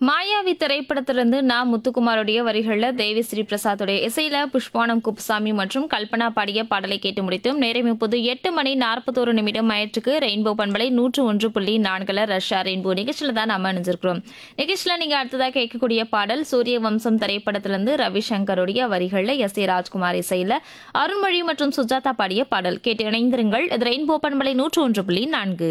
மாயாவி திரைப்படத்திலிருந்து முத்துக்குமாருடைய வரிகள்ல தேவி ஸ்ரீ பிரசாத்துடைய இசையில புஷ்பானம் குப்புசாமி மற்றும் கல்பனா பாடிய பாடலை கேட்டு முடித்தோம். நேரம் இப்போது 8 மணி 41 நிமிடம் ஆயிற்றுக்கு. ரெயின்போ பண்பலை 101.4 ரஷ்யா ரெயின்போ நிகழ்ச்சியில தான் நம்ம அணிஞ்சிருக்கிறோம். நிகழ்ச்சியில நீங்க அடுத்ததாக கேட்கக்கூடிய பாடல் சூரிய வம்சம் திரைப்படத்திலிருந்து ரவிசங்கருடைய வரிகள்ல எஸ். ஏ. ராஜ்குமார் இசையில அருண்மொழி மற்றும் சுஜாதா பாடிய பாடல் கேட்டு இணைந்திருங்கள். இது ரெயின்போ பண்பலை 101.4.